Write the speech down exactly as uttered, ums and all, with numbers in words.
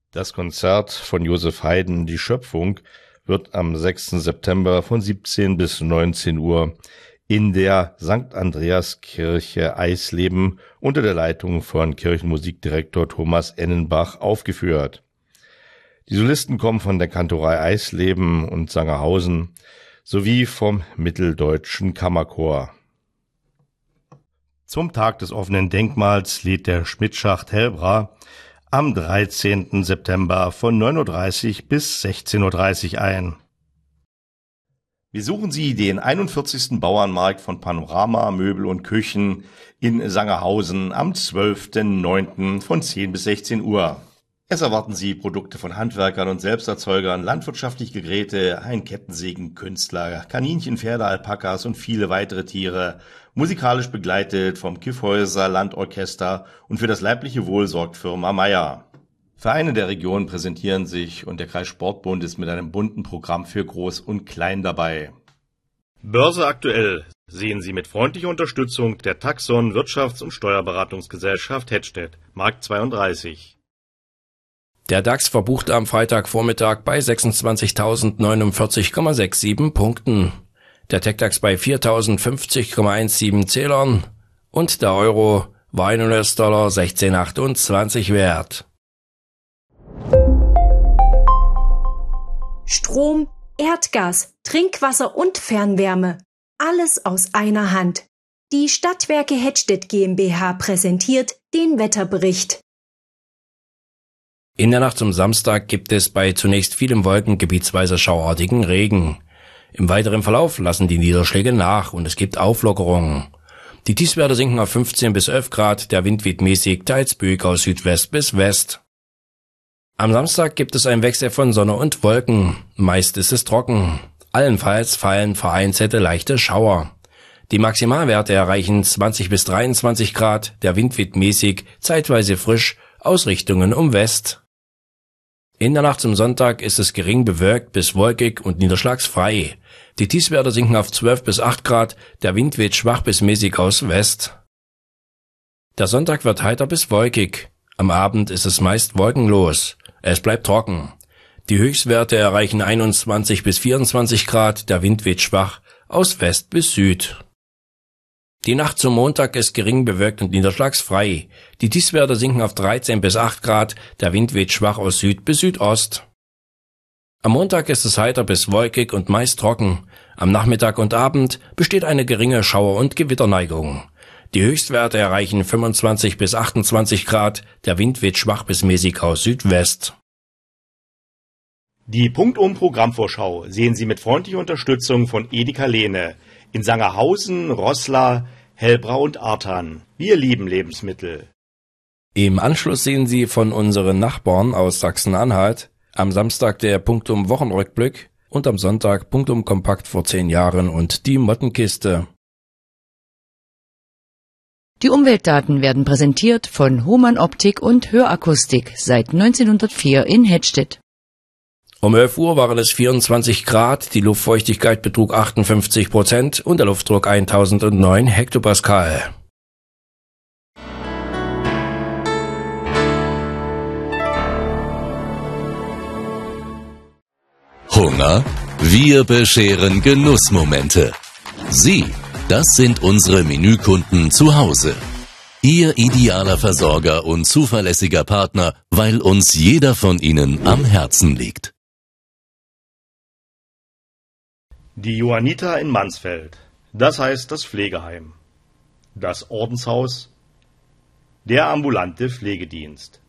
Das Konzert von Joseph Haydn, Die Schöpfung, wird am sechsten September von siebzehn bis neunzehn Uhr in der Sankt Andreaskirche Eisleben unter der Leitung von Kirchenmusikdirektor Thomas Ennenbach aufgeführt. Die Solisten kommen von der Kantorei Eisleben und Sangerhausen sowie vom Mitteldeutschen Kammerchor. Zum Tag des offenen Denkmals lädt der Schmidtschacht Helbra am dreizehnten September von neun Uhr dreißig bis sechzehn Uhr dreißig ein. Besuchen Sie den einundvierzigsten Bauernmarkt von Panorama Möbel und Küchen in Sangerhausen am zwölften neunten von zehn bis sechzehn Uhr. Es erwarten Sie Produkte von Handwerkern und Selbsterzeugern, landwirtschaftliche Geräte, ein Kettensägen, Künstler, Kaninchen, Pferde, Alpakas und viele weitere Tiere, musikalisch begleitet vom Kyffhäuser Landorchester und für das leibliche Wohl sorgt Firma Meier. Vereine der Region präsentieren sich und der Kreissportbund ist mit einem bunten Programm für Groß und Klein dabei. Börse aktuell sehen Sie mit freundlicher Unterstützung der Taxon Wirtschafts- und Steuerberatungsgesellschaft Hettstedt, Markt zweiunddreißig. Der DAX verbuchte am Freitagvormittag bei sechsundzwanzigtausendneunundvierzig Komma siebenundsechzig Punkten, der TechDAX bei viertausendfünfzig Komma siebzehn Zählern und der Euro war ein U S-Dollar sechzehn Komma achtundzwanzig wert. Strom, Erdgas, Trinkwasser und Fernwärme. Alles aus einer Hand. Die Stadtwerke Hettstedt GmbH präsentiert den Wetterbericht. In der Nacht zum Samstag gibt es bei zunächst vielem Wolken gebietsweise schauartigen Regen. Im weiteren Verlauf lassen die Niederschläge nach und es gibt Auflockerungen. Die Tiefstwerte sinken auf fünfzehn bis elf Grad, der Wind weht mäßig, teils böig aus Südwest bis West. Am Samstag gibt es einen Wechsel von Sonne und Wolken. Meist ist es trocken. Allenfalls fallen vereinzelte leichte Schauer. Die Maximalwerte erreichen zwanzig bis dreiundzwanzig Grad, der Wind weht mäßig, zeitweise frisch, aus Richtungen um West. In der Nacht zum Sonntag ist es gering bewölkt bis wolkig und niederschlagsfrei. Die Tiefstwerte sinken auf zwölf bis acht Grad, der Wind weht schwach bis mäßig aus West. Der Sonntag wird heiter bis wolkig. Am Abend ist es meist wolkenlos. Es bleibt trocken. Die Höchstwerte erreichen einundzwanzig bis vierundzwanzig Grad, der Wind weht schwach aus West bis Süd. Die Nacht zum Montag ist gering bewölkt und niederschlagsfrei. Die Tiefstwerte sinken auf dreizehn bis acht Grad, der Wind weht schwach aus Süd bis Südost. Am Montag ist es heiter bis wolkig und meist trocken. Am Nachmittag und Abend besteht eine geringe Schauer- und Gewitterneigung. Die Höchstwerte erreichen fünfundzwanzig bis achtundzwanzig Grad, der Wind weht schwach bis mäßig aus Südwest. Die Punktum-Programmvorschau sehen Sie mit freundlicher Unterstützung von Edeka Lehne in Sangerhausen, Roßla, Helbra und Artern. Wir lieben Lebensmittel. Im Anschluss sehen Sie von unseren Nachbarn aus Sachsen-Anhalt am Samstag der Punktum-Wochenrückblick und am Sonntag Punktum-Kompakt vor zehn Jahren und die Mottenkiste. Die Umweltdaten werden präsentiert von Hohmann Optik und Hörakustik seit neunzehnhundertvier in Hettstedt. Um elf Uhr waren es vierundzwanzig Grad, die Luftfeuchtigkeit betrug achtundfünfzig Prozent und der Luftdruck eintausendneun Hektopascal. Hunger? Wir bescheren Genussmomente. Sie, das sind unsere Menükunden zu Hause. Ihr idealer Versorger und zuverlässiger Partner, weil uns jeder von ihnen am Herzen liegt. Die Johanniter in Mansfeld, das heißt das Pflegeheim, das Ordenshaus, der ambulante Pflegedienst.